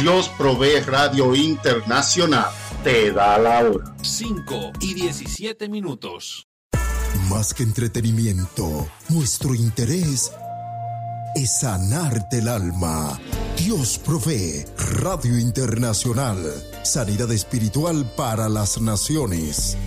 Dios Provee Radio Internacional te da la hora. 5:17. Más que entretenimiento, nuestro interés es sanarte el alma. Dios Provee Radio Internacional. Sanidad espiritual para las naciones.